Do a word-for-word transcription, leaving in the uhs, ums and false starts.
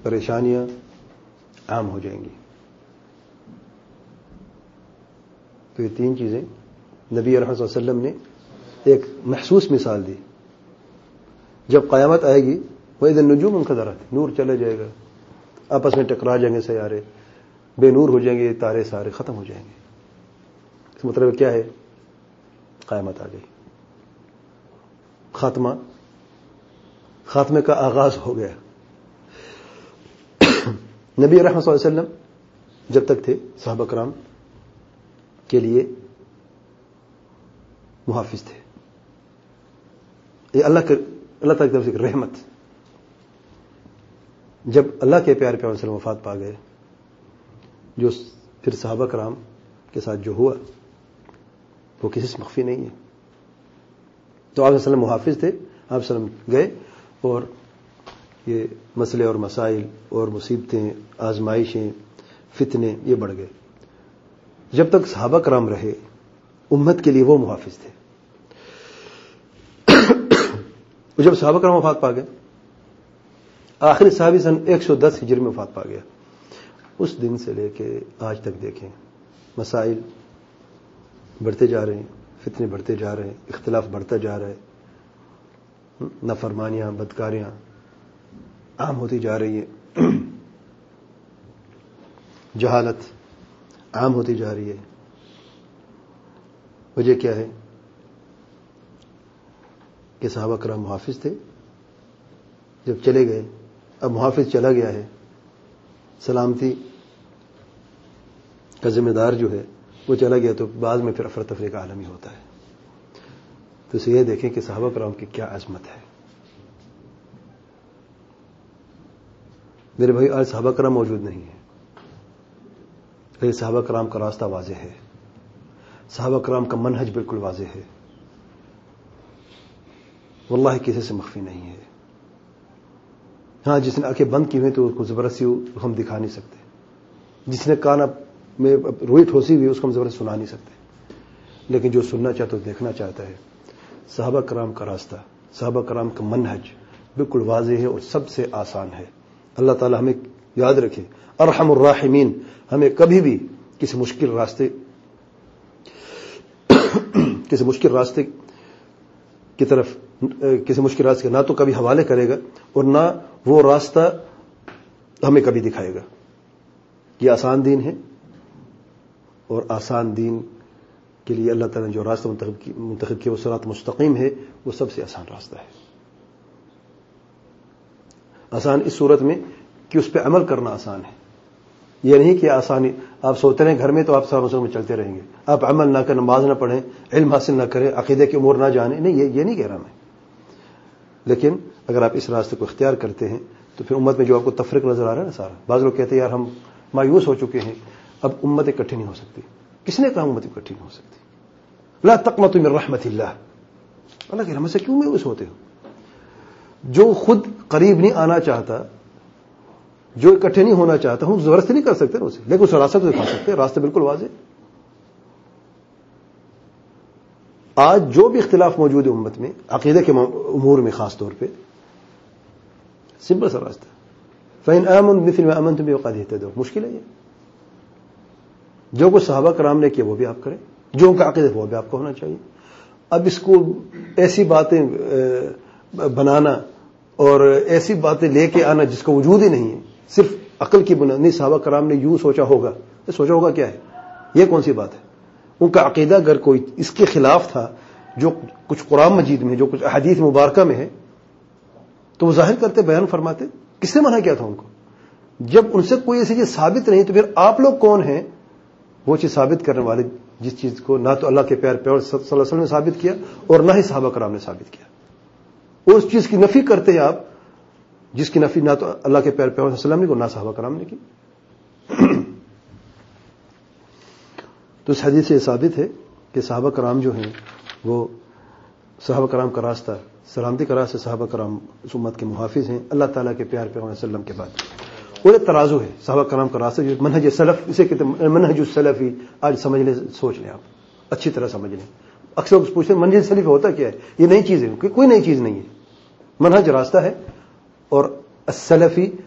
پریشانیاں عام ہو جائیں گی. تو یہ تین چیزیں نبی رحمت صلی اللہ علیہ وسلم نے ایک محسوس مثال دی. جب قیامت آئے گی وَإِذَا النُّجُومُ انْكَدَرَتْ، نور چلے جائے گا، آپس میں ٹکرا جائیں گے سیارے، بے نور ہو جائیں گے تارے، سارے ختم ہو جائیں گے. اس مطلب کیا ہے؟ قیامت آ گئی، خاتمہ خاتمے کا آغاز ہو گیا. نبی رحمت صلی اللہ علیہ وسلم جب تک تھے صحابہ کرام کے لیے محافظ تھے. یہ اللہ کے اللہ تعالی کی طرف سے رحمت. جب اللہ کے پیارے پیغمبر صلی اللہ علیہ وسلم وفات پا گئے، جو پھر صحابہ کرام کے ساتھ جو ہوا وہ کسی سے مخفی نہیں ہے. تو آپ صلی اللہ علیہ وسلم محافظ تھے، آپ صلی اللہ علیہ وسلم گئے اور یہ مسئلے اور مسائل اور مصیبتیں، آزمائشیں، فتنے یہ بڑھ گئے. جب تک صحابہ کرام رہے امت کے لیے وہ محافظ تھے. جب صحابہ کرام وفات پا گئے، آخری صحابی سن ایک سو دس ہجری میں وفات پا گیا، اس دن سے لے کے آج تک دیکھیں مسائل بڑھتے جا رہے ہیں، فتنے بڑھتے جا رہے ہیں، اختلاف بڑھتا جا رہا ہے، نافرمانیاں، بدکاریاں عام ہوتی جا رہی ہیں، جہالت عام ہوتی جا رہی ہے. وجہ کیا ہے؟ کہ صحابہ کرام محافظ تھے، جب چلے گئے، اب محافظ چلا گیا ہے، سلامتی کا ذمہ دار جو ہے وہ چلا گیا، تو بعد میں پھر افراتفری کا عالم ہی ہوتا ہے. تو اسے یہ دیکھیں کہ صحابہ کرام کی کیا عظمت ہے. میرے بھائی آج صحابہ کرام موجود نہیں ہیں، لیکن صحابہ کرام کا راستہ واضح ہے، صحابہ کرام کا منہج بالکل واضح ہے، واللہ کسی سے مخفی نہیں ہے. ہاں جس نے آنکھیں بند کی ہوئی تو اس کو زبردستی ہم دکھا نہیں سکتے، جس نے کان میں روئی ٹھوسی ہوئی اس کو ہم زبردستی سنا نہیں سکتے، لیکن جو سننا چاہتا ہے دیکھنا چاہتا ہے. صحابہ کرام کا راستہ، صحابہ کرام کا منہج بالکل واضح ہے اور سب سے آسان ہے. اللہ تعالی ہمیں یاد رکھے، ارحم الراحمین ہمیں کبھی بھی کسی مشکل راستے کسی مشکل راستے کی طرف کسی مشکل راستے نہ تو کبھی حوالے کرے گا اور نہ وہ راستہ ہمیں کبھی دکھائے گا. یہ آسان دین ہے، اور آسان دین کے لیے اللہ تعالیٰ نے جو راستہ منتخب کیا وہ صراط مستقیم ہے، وہ سب سے آسان راستہ ہے. آسان اس صورت میں کہ اس پہ عمل کرنا آسان ہے. یہ نہیں کہ آسانی آپ سوتے رہیں گھر میں تو آپ ساروں میں چلتے رہیں گے، آپ عمل نہ کریں، نماز نہ پڑھیں، علم حاصل نہ کریں، عقیدے کے امور نہ جانیں، نہیں، یہ یہ نہیں کہہ رہا میں. لیکن اگر آپ اس راستے کو اختیار کرتے ہیں تو پھر امت میں جو آپ کو تفریق نظر آ رہا ہے نا سارا، بعض لوگ کہتے ہیں یار ہم مایوس ہو چکے ہیں، اب امت اکٹھی نہیں ہو سکتی. کس نے کہا امت اکٹھی نہیں ہو سکتی؟ لا تقنطوا من رحمت اللہ. اللہ کی رحمت سے کیوں مایوس ہوتے ہو؟ جو خود قریب نہیں آنا چاہتا، جو اکٹھے نہیں ہونا چاہتا، ہم زبردستی نہیں کر سکتے اسے، لیکن اس راستہ تو دکھا سکتے ہیں، راستہ بالکل واضح. آج جو بھی اختلاف موجود ہے امت میں عقیدے کے امور میں خاص طور پہ، سمپل سا راستہ، فَإِنْ آمَنُوا بِمِثْلِ مَا آمَنْتُم بِهِ فَقَدِ اهْتَدَوْا. مشکل ہے یہ. جو کچھ صحابہ کرام نے کیا وہ بھی آپ کریں، جو ان کا عقیدہ وہ بھی آپ کو ہونا چاہیے. اب اس کو ایسی باتیں بنانا اور ایسی باتیں لے کے آنا جس کا وجود ہی نہیں ہے، صرف عقل کی بنیاد نہیں، صحابہ کرام نے یوں سوچا ہوگا، یہ سوچا ہوگا کیا ہے؟ یہ کون سی بات ہے؟ ان کا عقیدہ اگر کوئی اس کے خلاف تھا، جو کچھ قرآن مجید میں، جو کچھ احادیث مبارکہ میں ہے، تو وہ ظاہر کرتے، بیان فرماتے. کس نے منع کیا تھا ان کو؟ جب ان سے کوئی ایسی چیز ثابت نہیں تو پھر آپ لوگ کون ہیں وہ چیز ثابت کرنے والے، جس چیز کو نہ تو اللہ کے پیارے پیغمبر صلی اللہ علیہ وسلم نے ثابت کیا اور نہ ہی صحابہ کرام نے ثابت کیا. اور اس چیز کی نفی کرتے ہیں آپ جس کی نفی نہ تو اللہ کے پیارے پیغمبر صلی اللہ علیہ وسلم نے نہ صحابہ کرام نے کی. تو اس حدیث سے یہ ثابت ہے کہ صحابہ کرام جو ہیں وہ صحابہ کرام کا راستہ، سلامتی کا راستہ، صحابہ کرام اس امت کے محافظ ہیں اللہ تعالیٰ کے پیارے پیغمبر صلی اللہ علیہ وسلم کے بعد. اور ایک ترازو ہے صحابہ کرام کا راستہ، جو منہج سلف، اسے کہتے ہیں منہج السلفی. آج سمجھ لیں، سوچ لیں، آپ اچھی طرح سمجھ لیں. اکثر لوگ پوچھتے ہیں منہج سلفی ہوتا کیا ہے؟ یہ نئی چیز ہے، کوئی نئی چیز نہیں ہے. منہج راستہ ہے، اور السلفی